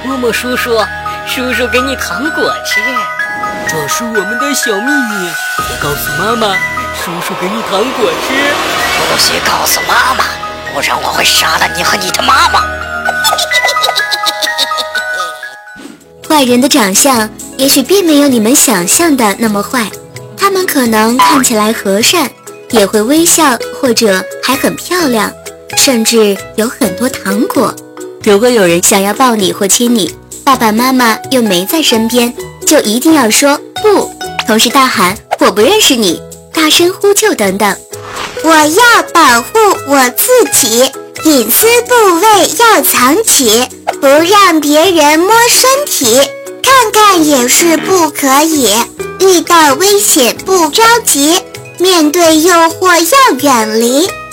摸摸叔叔，叔叔给你糖果吃。 这是我们的小秘密，别告诉妈妈，叔叔给你糖果吃。 不许告诉妈妈，不然我会杀了你和你的妈妈。 坏人的长相也许并没有你们想象的那么坏，他们可能看起来和善，也会微笑，或者还很漂亮，甚至有很多糖果。如果有人想要抱你或亲你，爸爸妈妈又没在身边，就一定要说不，同时大喊我不认识你，大声呼救等等。 我要保护我自己，隐私部位要藏起，不让别人摸身体，看看也是不可以。遇到危险不着急，面对诱惑要远离。